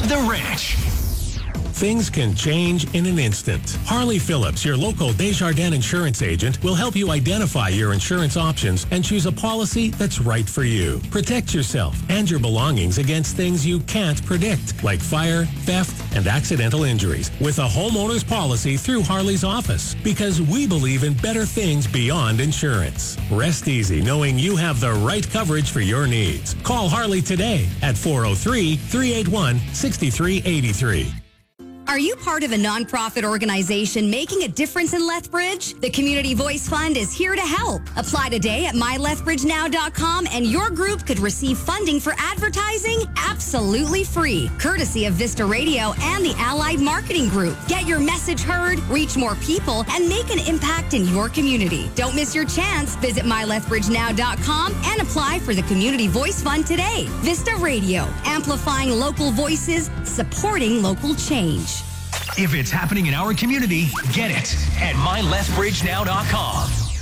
The Ranch. Things can change in an instant. Harley Phillips, your local Desjardins insurance agent, will help you identify your insurance options and choose a policy that's right for you. Protect yourself and your belongings against things you can't predict, like fire, theft, and accidental injuries, with a homeowner's policy through Harley's office. Because we believe in better things beyond insurance. Rest easy knowing you have the right coverage for your needs. Call Harley today at 403-381-6383. Are you part of a nonprofit organization making a difference in Lethbridge? The Community Voice Fund is here to help. Apply today at mylethbridgenow.com and your group could receive funding for advertising absolutely free, courtesy of Vista Radio and the Allied Marketing Group. Get your message heard, reach more people, and make an impact in your community. Don't miss your chance. Visit mylethbridgenow.com and apply for the Community Voice Fund today. Vista Radio, amplifying local voices, supporting local change. If it's happening in our community, get it at mylethbridgenow.com.